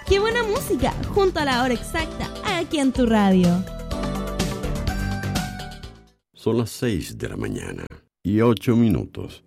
¡Qué buena música! Junto a la hora exacta, aquí en tu radio. Son las 6 de la mañana y 8 minutos.